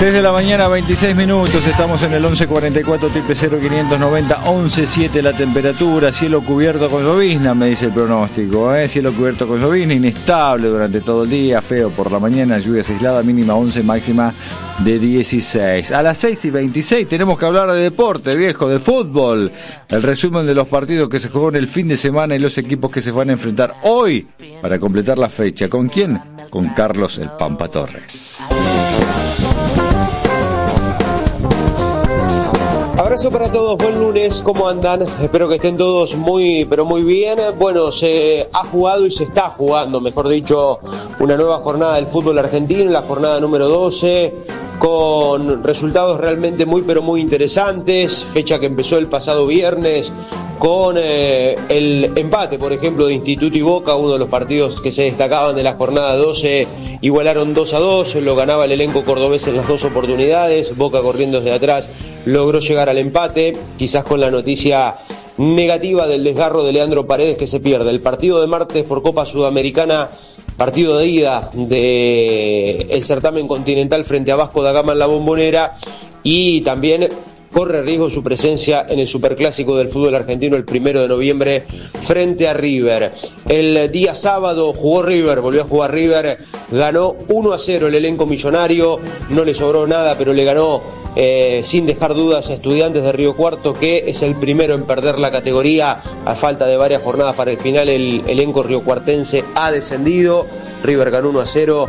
6 de la mañana, 26 minutos, estamos en el 1144 triple 0590 117 la temperatura, cielo cubierto con llovizna, me dice el pronóstico, cielo cubierto con llovizna, inestable durante todo el día, feo por la mañana, lluvias aisladas, mínima 11, máxima de 16. A las 6:26 tenemos que hablar de deporte, viejo, de fútbol, el resumen de los partidos que se jugó en el fin de semana y los equipos que se van a enfrentar hoy para completar la fecha. ¿Con quién? Con Carlos el Pampa Torres. Abrazo para todos, buen lunes, ¿cómo andan? Espero que estén todos muy, pero muy bien. Bueno, se ha jugado y se está jugando, mejor dicho, una nueva jornada del fútbol argentino, la jornada número 12, con resultados realmente muy, pero muy interesantes. Fecha que empezó el pasado viernes con el empate, por ejemplo, de Instituto y Boca, uno de los partidos que se destacaban de la jornada 12, igualaron 2-2, lo ganaba el elenco cordobés en las dos oportunidades, Boca corriendo desde atrás logró llegar al empate, quizás con la noticia negativa del desgarro de Leandro Paredes, que se pierde el partido de martes por Copa Sudamericana, partido de ida del certamen continental frente a Vasco da Gama en la Bombonera, y también corre riesgo su presencia en el Superclásico del fútbol argentino el 1 de noviembre frente a River. El día sábado jugó River, volvió a jugar River, ganó 1-0 el elenco millonario, no le sobró nada, pero le ganó sin dejar dudas a Estudiantes de Río Cuarto, que es el primero en perder la categoría. A falta de varias jornadas para el final, el elenco riocuartense ha descendido. River ganó 1-0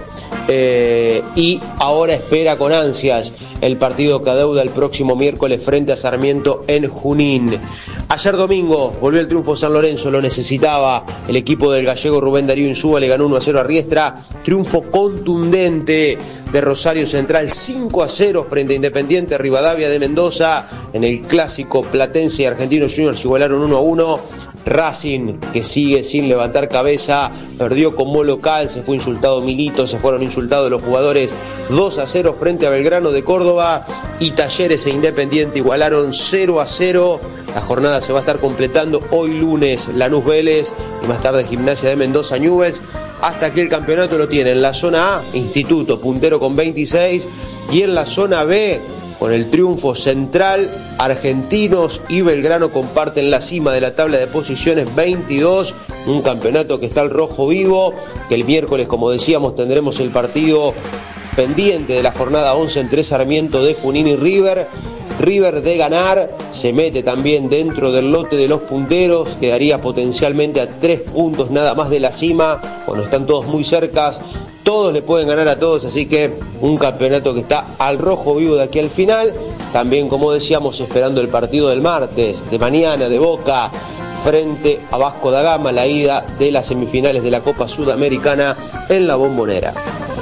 y ahora espera con ansias el partido que adeuda el próximo miércoles frente a Sarmiento en Junín. Ayer domingo volvió el triunfo San Lorenzo, lo necesitaba el equipo del gallego Rubén Darío Insúa, le ganó 1-0 a Riestra, triunfo contundente de Rosario Central 5-0 frente a Independiente Rivadavia de Mendoza. En el clásico Platense y Argentinos Juniors igualaron 1-1. Racing, que sigue sin levantar cabeza, perdió como local, se fue insultado Milito, se fueron insultados los jugadores, 2-0 frente a Belgrano de Córdoba, y Talleres e Independiente igualaron 0-0. La jornada se va a estar completando hoy lunes, Lanús Vélez, y más tarde Gimnasia de Mendoza Newell's. Hasta aquí el campeonato lo tiene en la zona A, Instituto puntero con 26, y en la zona B, con el triunfo Central, Argentinos y Belgrano comparten la cima de la tabla de posiciones 22, un campeonato que está al rojo vivo, que el miércoles, como decíamos, tendremos el partido pendiente de la jornada 11 entre Sarmiento de Junín y River. River, de ganar, se mete también dentro del lote de los punteros, quedaría potencialmente a 3 puntos nada más de la cima, cuando están todos muy cercas. Todos le pueden ganar a todos, así que un campeonato que está al rojo vivo de aquí al final. También, como decíamos, esperando el partido del martes, de mañana, de Boca, frente a Vasco da Gama, la ida de las semifinales de la Copa Sudamericana en la Bombonera.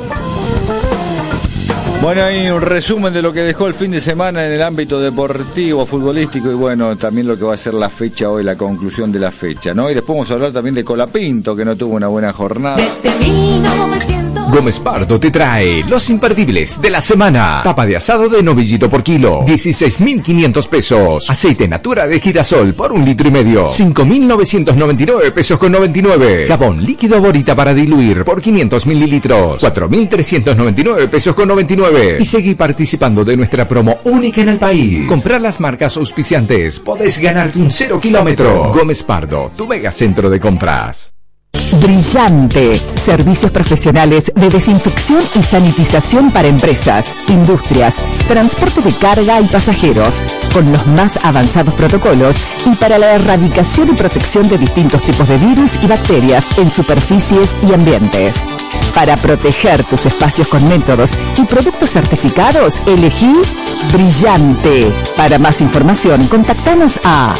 Bueno, hay un resumen de lo que dejó el fin de semana en el ámbito deportivo, futbolístico, y bueno, también lo que va a ser la fecha hoy, la conclusión de la fecha, ¿no? Y después vamos a hablar también de Colapinto, que no tuvo una buena jornada. Gómez Pardo te trae los imperdibles de la semana. Tapa de asado de novillito por kilo, 16.500 pesos. Aceite Natura de girasol por 1,5 litros, 5.999 pesos con 99. Jabón líquido Borita para diluir por 500 mililitros, 4.399 pesos con 99. Y seguí participando de nuestra promo única en el país. Comprar las marcas auspiciantes, podés ganarte un 0 kilómetro. Gómez Pardo, tu mega centro de compras. Brillante. Servicios profesionales de desinfección y sanitización para empresas, industrias, transporte de carga y pasajeros, con los más avanzados protocolos y para la erradicación y protección de distintos tipos de virus y bacterias en superficies y ambientes. Para proteger tus espacios con métodos y productos certificados, elegí Brillante. Para más información, contactanos a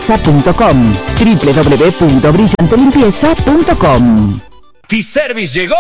ventas@brillantelimpieza.com, www.brillantelimpieza.com. T-Service llegó.